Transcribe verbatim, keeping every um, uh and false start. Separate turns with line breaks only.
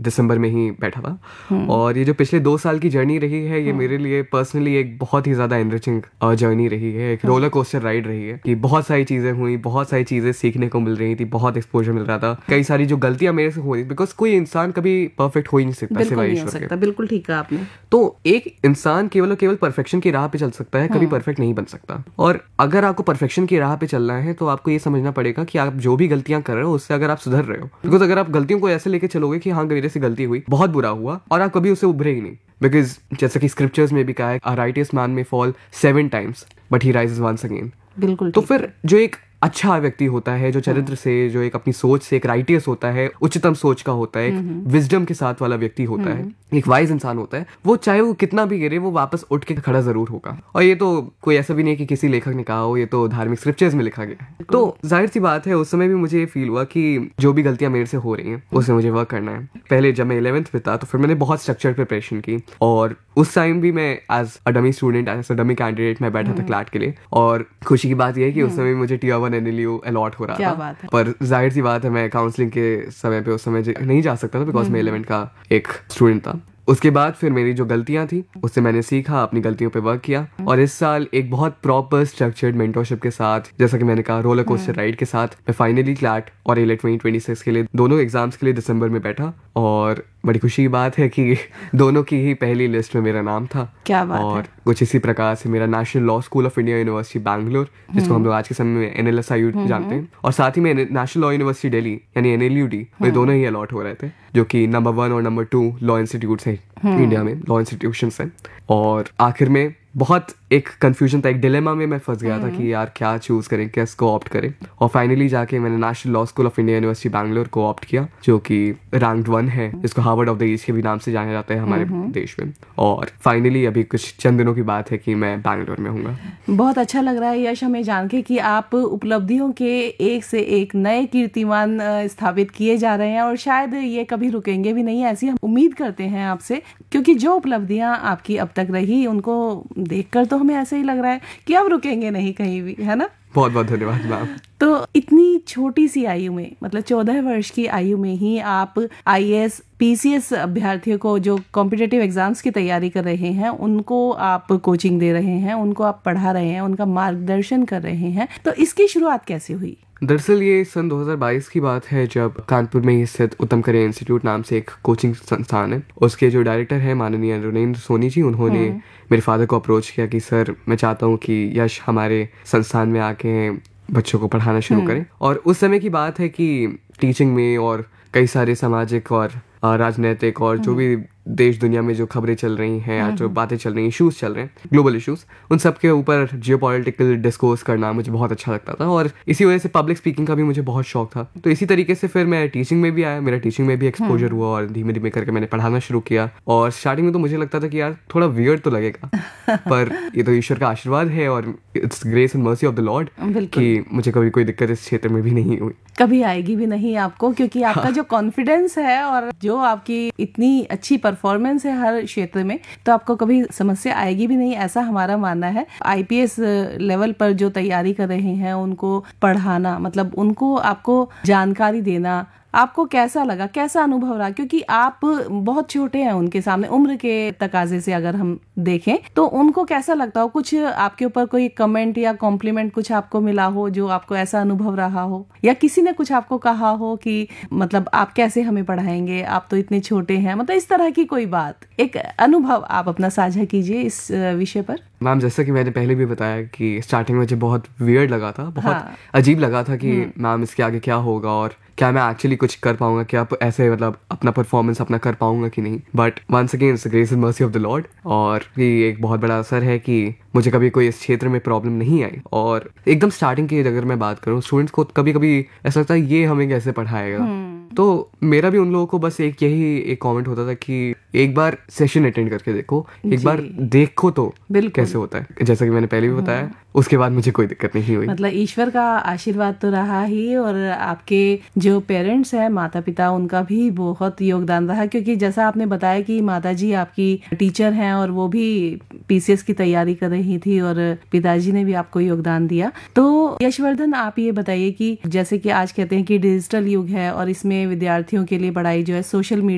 दिसंबर में ही बैठा था। और ये जो पिछले दो साल की जर्नी रही है, ये मेरे लिए पर्सनली एक बहुत ही ज़्यादा एनरिचिंग जर्नी रही है, एक रोलर कोस्टर राइड रही है कि बहुत सारी चीज़ें हुई, बहुत सारी चीज़ें सीखने को मिल रही थी, बहुत एक्सपोजर मिल रहा था, कई सारी जो गलतियां मेरे से हो रही, बिकॉज कोई इंसान कभी परफेक्ट हो ही नहीं सकता सिवाय ईश्वर के।
बिल्कुल ठीक कहा आपने।
तो एक इंसान केवल और केवल परफेक्शन की राह पे चल सकता है, कभी परफेक्ट नहीं बन सकता। और अगर आपको परफेक्शन की राह पे चलना है तो आपको ये समझना पड़ेगा कि आप जो भी गलतियां कर रहे हो उससे अगर आप सुधर रहे हो, बिकॉज अगर आप गलतियों को ऐसे लेके चलोगे कि हाँ मेरे से गलती हुई, बहुत बुरा हुआ, और आप कभी उससे उभरे ही नहीं, बिकॉज जैसा कि स्क्रिप्चर्स में भी कहा है, अ राइटियस मैन में fall seven times but he rises once again.
बिल्कुल।
तो फिर जो एक अच्छा व्यक्ति होता है, जो चरित्र से, जो एक अपनी सोच से एक राइटियस होता है, उच्चतम सोच का होता है, एक विजडम के साथ वाला व्यक्ति होता है, एक वाइज इंसान होता है, वो चाहे वो कितना भी गिरे वो वापस उठ के खड़ा जरूर होगा। और ये तो कोई ऐसा भी नहीं है कि किसी लेखक ने कहा हो, ये तो धार्मिक स्क्रिप्चर्स में लिखा गया है। तो जाहिर सी बात है उस समय भी मुझे ये फील हुआ कि जो भी गलतियां मेरे से हो रही हैं उससे मुझे वर्क करना है। पहले जब मैं इलेवेंथ में था तो फिर मैंने बहुत स्ट्रक्चर्ड प्रिपरेशन की, और उस टाइम भी मैं as a dummy student, as a dummy candidate मैं बैठा था क्लैट के लिए। और खुशी की बात यह है कि उस समय मुझे टीयर वन एनएलयू अलॉट हो रहा
क्या
था।
बात है।
पर जाहिर सी बात है मैं काउंसलिंग के समय पे उस समय ज- नहीं जा सकता था, बिकॉज मैं इलेवेंथ का एक स्टूडेंट था। उसके बाद फिर मेरी जो गलतियां थी उससे मैंने सीखा, अपनी गलतियों पे वर्क किया, और इस साल एक बहुत प्रॉपर स्ट्रक्चर्ड मेंटरशिप के साथ, जैसा कि मैंने कहा रोलर कोस्टर राइड के साथ, मैं फाइनली क्लैट और एलेट ट्वेंटी ट्वेंटी सिक्स के लिए दोनों एग्जाम्स के लिए दिसंबर में बैठा। और बड़ी खुशी की बात है कि दोनों की ही पहली लिस्ट में मेरा नाम था।
क्या बात
और
है।
कुछ इसी प्रकार से मेरा national law school of India university Bangalore, जिसको हम लोग आज के समय में एनएलएसआईयू जानते हैं, और साथ ही में नेशनल लॉ यूनिवर्सिटी दिल्ली यानी एनएलयूडी, ये दोनों ही अलॉट हो रहे थे, जो कि नंबर वन और नंबर टू लॉ इंस्टीट्यूट है इंडिया में, लॉ इंस्टीट्यूशन है। और आखिर में बहुत एक कंफ्यूजन था, एक डिलेमा में मैं फंस गया था कि यार क्या चूज करें, किसको ऑप्ट करें। और फाइनली जाके मैंने national law school of India university Bangalore को ऑप्ट किया, जो कि रैंक्ड वन है, जिसको हार्वर्ड ऑफ द ईस्ट के भी नाम से जाना जाता है हमारे देश में। और फाइनली अभी कुछ चंद दिनों की बात है कि मैं बैंगलोर में हूँगा।
बहुत अच्छा लग रहा है यश हमें जान के कि आप उपलब्धियों के एक से एक नए कीर्तिमान स्थापित किए जा रहे हैं, और शायद ये कभी रुकेंगे भी नहीं, ऐसी हम उम्मीद करते हैं आपसे, क्योंकि जो उपलब्धियां आपकी अब तक रही उनको देखकर तो हमें ऐसे ही लग रहा है कि अब रुकेंगे नहीं कहीं भी, है ना।
बहुत बहुत धन्यवाद मैम।
तो इतनी छोटी सी आयु में, मतलब चौदह वर्ष की आयु में ही आप आईएएस पीसीएस अभ्यर्थियों को जो कॉम्पिटिटिव एग्जाम्स की तैयारी कर रहे हैं उनको आप कोचिंग दे रहे हैं, उनको आप पढ़ा रहे हैं, उनका मार्गदर्शन कर रहे हैं, तो इसकी शुरुआत कैसे हुई?
दरअसल ये सन दो हज़ार बाईस की बात है, जब कानपुर में ही स्थित उत्तम करियर इंस्टीट्यूट नाम से एक कोचिंग संस्थान है, उसके जो डायरेक्टर है माननीय रुनेंद्र सोनी जी, उन्होंने मेरे फादर को अप्रोच किया कि सर मैं चाहता हूँ कि यश हमारे संस्थान में आके बच्चों को पढ़ाना शुरू करें। और उस समय की बात है कि टीचिंग में और कई सारे सामाजिक और राजनीतिक और जो भी देश दुनिया में जो खबरें चल रही हैं, जो बातें चल रही हैं, इश्यूज चल रहे हैं, ग्लोबल इश्यूज, उन सब के ऊपर जियोपॉलिटिकल डिस्कोर्स करना मुझे बहुत अच्छा लगता था, और इसी वजह से पब्लिक स्पीकिंग का भी मुझे बहुत शौक था। तो इसी तरीके से फिर मैं टीचिंग में भी आया, मेरा टीचिंग में भी एक्सपोजर हुआ, और धीमे धीमे करके मैंने पढ़ाना शुरू किया। और स्टार्टिंग में तो मुझे लगता था कि यार थोड़ा वियर्ड तो लगेगा, पर ये तो ईश्वर का आशीर्वाद है और it's grace and mercy of the Lord कि मुझे कभी कोई दिक्कत इस क्षेत्र में भी नहीं हुई,
कभी आएगी भी नहीं आपको, क्योंकि आपका हाँ। जो कॉन्फिडेंस है और जो आपकी इतनी अच्छी परफॉर्मेंस है हर क्षेत्र में, तो आपको कभी समस्या आएगी भी नहीं, ऐसा हमारा मानना है। आईपीएस लेवल पर जो तैयारी कर रहे हैं उनको पढ़ाना, मतलब उनको आपको जानकारी देना, आपको कैसा लगा, कैसा अनुभव रहा? क्योंकि आप बहुत छोटे हैं उनके सामने, उम्र के तकाजे से अगर हम देखें तो उनको कैसा लगता हो? कुछ आपके ऊपर कोई कमेंट या कॉम्प्लीमेंट कुछ आपको मिला हो जो आपको ऐसा अनुभव रहा हो, या किसी ने कुछ आपको कहा हो कि मतलब आप कैसे हमें पढ़ाएंगे, आप तो इतने छोटे हैं, मतलब इस तरह की कोई बात, एक अनुभव आप अपना साझा कीजिए इस विषय पर।
मैम जैसा कि मैंने पहले भी बताया कि स्टार्टिंग में मुझे बहुत वियर्ड लगा था, बहुत हाँ। अजीब लगा था कि मैम इसके आगे क्या होगा और क्या मैं एक्चुअली कुछ कर पाऊंगा, क्या ऐसे मतलब अपना परफॉर्मेंस अपना कर पाऊंगा कि नहीं। But once again it's the grace and mercy of the Lord, और ये एक बहुत बड़ा असर है कि मुझे कभी कोई इस क्षेत्र में प्रॉब्लम नहीं आई। और एकदम स्टार्टिंग की अगर मैं बात करूँ, स्टूडेंट्स को कभी कभी ऐसा लगता है ये हमें कैसे पढ़ाएगा, तो मेरा भी उन लोगों को बस एक यही एक कमेंट होता था कि एक बार सेशन अटेंड करके देखो, एक बार देखो तो कैसे होता है। जैसा कि मैंने पहले भी बताया, उसके बाद मुझे कोई दिक्कत नहीं हुई।
मतलब ईश्वर का आशीर्वाद तो रहा ही, और आपके जो पेरेंट्स हैं, माता पिता, उनका भी बहुत योगदान रहा, क्योंकि जैसा आपने बताया कि माताजी आपकी टीचर हैं और वो भी पीसीएस की तैयारी कर रही थी, और पिताजी ने भी आपको योगदान दिया। तो यशवर्धन, आप ये बताइए कि जैसे कि आज कहते हैं कि डिजिटल युग है और इसमें विद्यार्थियों के लिए पढ़ाई जो है सोशल मीडिया